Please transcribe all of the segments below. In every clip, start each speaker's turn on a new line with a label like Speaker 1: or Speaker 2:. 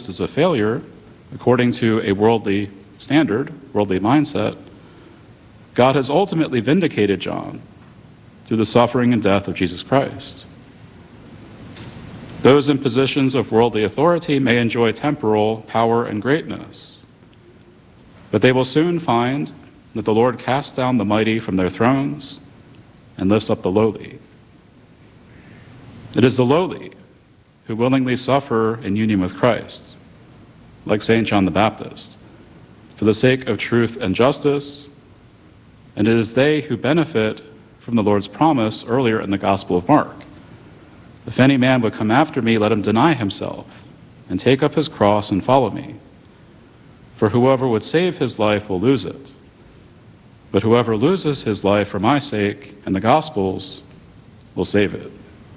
Speaker 1: Baptist is a failure, according to a worldly standard, worldly mindset, God has ultimately vindicated John through the suffering and death of Jesus Christ. Those in positions of worldly authority may enjoy temporal power and greatness, but they will soon find that the Lord casts down the mighty from their thrones and lifts up the lowly. It is the lowly who willingly suffer in union with Christ, like St. John the Baptist, for the sake of truth and justice, and it is they who benefit from the Lord's promise earlier in the Gospel of Mark. If any man would come after me, let him deny himself and take up his cross and follow me. For whoever would save his life will lose it, but whoever loses his life for my sake and the Gospel's will save it.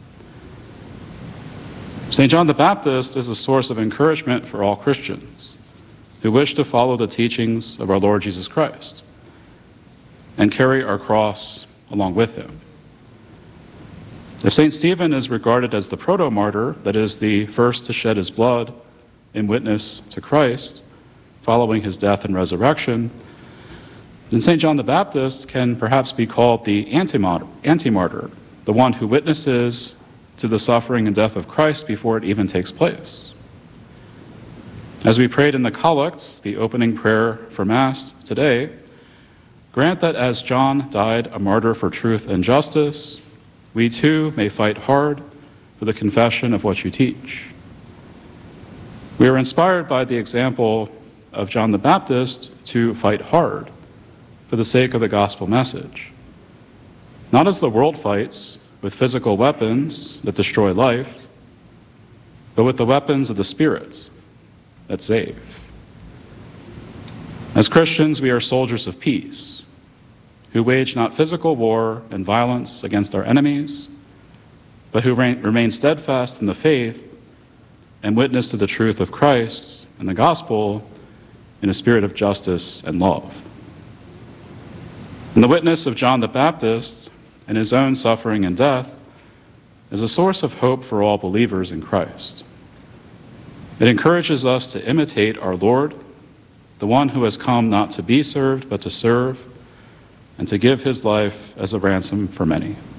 Speaker 1: St. John the Baptist is a source of encouragement for all Christians who wish to follow the teachings of our Lord Jesus Christ and carry our cross along with him. If St. Stephen is regarded as the proto-martyr, that is, the first to shed his blood in witness to Christ following his death and resurrection, then St. John the Baptist can perhaps be called the anti-martyr, the one who witnesses to the suffering and death of Christ before it even takes place. As we prayed in the Collect, the opening prayer for Mass today, grant that as John died a martyr for truth and justice, we too may fight hard for the confession of what you teach. We are inspired by the example of John the Baptist to fight hard for the sake of the gospel message, not as the world fights with physical weapons that destroy life, but with the weapons of the Spirit that save. As Christians, we are soldiers of peace, who wage not physical war and violence against our enemies, but who remain steadfast in the faith and witness to the truth of Christ and the gospel in a spirit of justice and love. And the witness of John the Baptist and his own suffering and death is a source of hope for all believers in Christ. It encourages us to imitate our Lord, the one who has come not to be served, but to serve, and to give his life as a ransom for many.